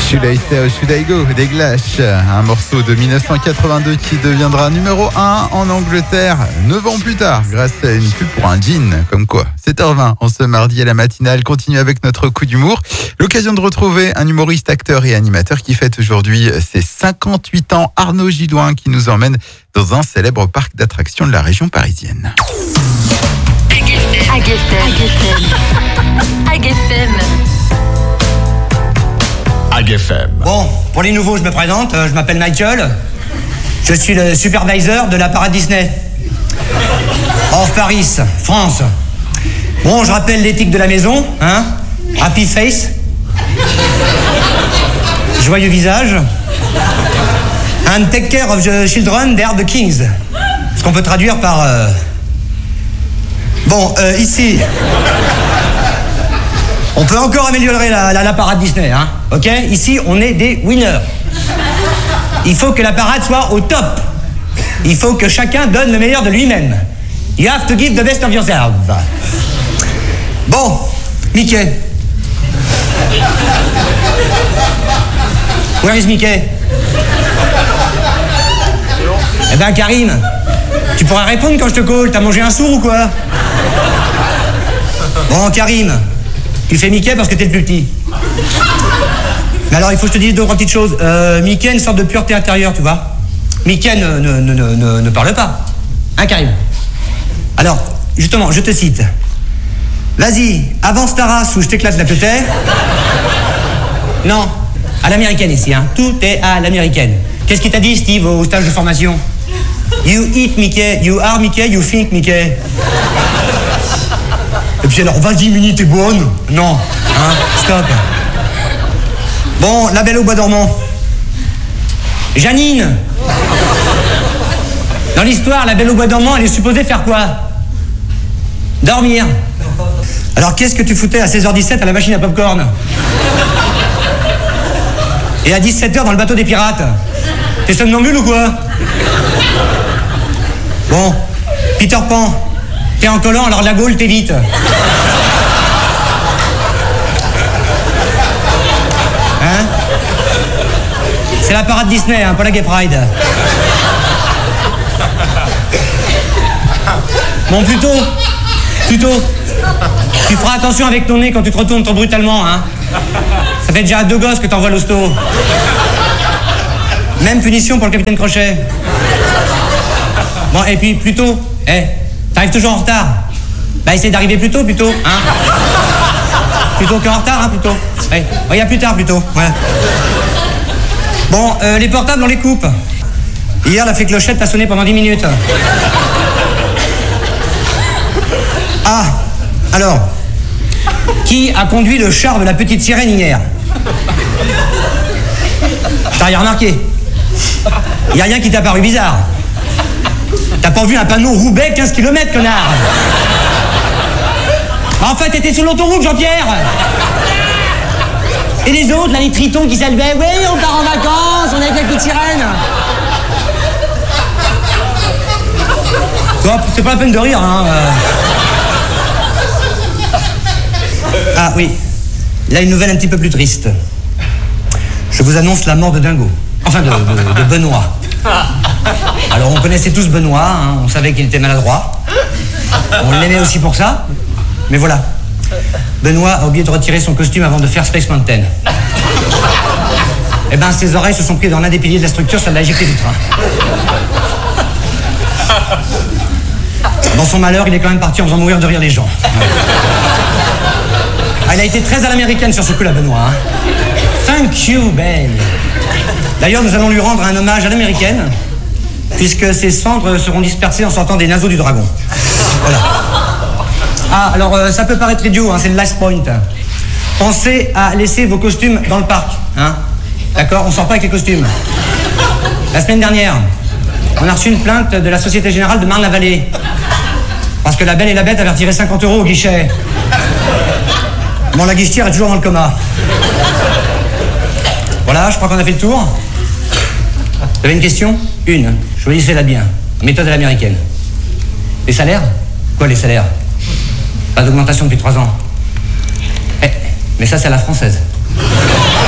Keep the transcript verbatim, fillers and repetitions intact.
Should I Stay or Should I Go des Glash, un morceau de dix-neuf cent quatre-vingt-deux qui deviendra numéro un en Angleterre neuf ans plus tard grâce à une pub pour un jean, comme quoi. sept heures vingt en ce mardi à la matinale, continue avec notre coup d'humour. L'occasion de retrouver un humoriste, acteur et animateur qui fête aujourd'hui ses cinquante-huit ans, Arnaud Gidouin, qui nous emmène dans un célèbre parc d'attractions de la région parisienne. Bon, pour les nouveaux, je me présente, je m'appelle Michael. Je suis le supervisor de la parade Disney. Of Paris, France. Bon, je rappelle l'éthique de la maison, hein. Happy face. Joyeux visage. And take care of the children, they are the kings. Ce qu'on peut traduire par... Euh... Bon, euh, ici... On peut encore améliorer la, la, la parade Disney, hein. Ok? Ici, on est des winners. Il faut que la parade soit au top. Il faut que chacun donne le meilleur de lui-même. You have to give the best of yourself. Bon, Mickey. Where is Mickey? Eh ben, Karim, tu pourras répondre quand je te call. T'as mangé un sourd ou quoi? Bon, Karim, tu fais Mickey parce que t'es le plus petit. Mais alors, il faut que je te dise deux, trois petites choses. Euh, Mickey a une sorte de pureté intérieure, tu vois. Mickey ne, ne, ne, ne, ne parle pas. Hein, Karim? Alors, justement, je te cite. Vas-y, avance ta race ou je t'éclate la petite. Non, à l'américaine ici, hein. Tout est à l'américaine. Qu'est-ce qu'il t'a dit, Steve, au stage de formation? You eat Mickey, you are Mickey, you think Mickey. Et puis alors, vas-y, Mini, t'es bonne? Non, hein, stop. Bon, la Belle au bois dormant. Janine. Dans l'histoire, la Belle au bois dormant, elle est supposée faire quoi? Dormir. Alors, qu'est-ce que tu foutais à seize heures dix-sept à la machine à popcorn? Et à dix-sept heures dans le bateau des pirates? T'es somnambule ou quoi? Bon, Peter Pan. T'es en collant, alors la Gaule t'évite. Hein? C'est la parade Disney, hein, pas la Gay Pride. Bon, plutôt, plutôt, tu feras attention avec ton nez quand tu te retournes trop brutalement, hein. Ça fait déjà deux gosses que t'envoies l'hosto. Même punition pour le capitaine Crochet. Bon, et puis plutôt, eh, hey, t'arrives toujours en retard. Bah, essaye d'arriver plus tôt, plutôt, hein. Plutôt qu'en retard, hein, plutôt. Ouais, il y a plus tard, plutôt, ouais. Bon, euh, les portables, on les coupe. Hier, la fée Clochette a sonné pendant dix minutes. Ah, alors, qui a conduit le char de la petite sirène hier? T'as rien remarqué? Y a rien qui t'a paru bizarre? T'as pas vu un panneau Roubaix quinze kilomètres, connard? En fait, t'étais sur l'autoroute, Jean-Pierre. Et les autres, là, les tritons qui s'élevaient. Oui, on part en vacances, on est avec la petite sirène. Toi, c'est pas la peine de rire, hein. Ah oui, là, une nouvelle un petit peu plus triste. Je vous annonce la mort de Dingo. Enfin, de, de, de Benoît. Alors, on connaissait tous Benoît, hein, on savait qu'il était maladroit. On l'aimait aussi pour ça. Mais voilà. Benoît a oublié de retirer son costume avant de faire Space Mountain. Eh ben, ses oreilles se sont prises dans l'un des piliers de la structure, ça l'a éjecté du train. Dans son malheur, il est quand même parti en faisant mourir de rire les gens. Ah, il a été très à l'américaine sur ce coup-là, Benoît. Hein. Thank you, Ben. D'ailleurs, nous allons lui rendre un hommage à l'américaine, puisque ses cendres seront dispersées en sortant des naseaux du dragon. Voilà. Ah, alors, euh, ça peut paraître idiot, hein, c'est le last point. Pensez à laisser vos costumes dans le parc, hein. D'accord? On sort pas avec les costumes. La semaine dernière, on a reçu une plainte de la Société Générale de Marne-la-Vallée. Parce que la Belle et la Bête avaient retiré cinquante euros au guichet. Bon, la guichetière est toujours dans le coma. Voilà, je crois qu'on a fait le tour. Vous avez une question? Une. Choisissez-la bien. Méthode à l'américaine. Les salaires? Quoi, les salaires? Pas d'augmentation depuis trois ans. Eh, mais ça, c'est à la française.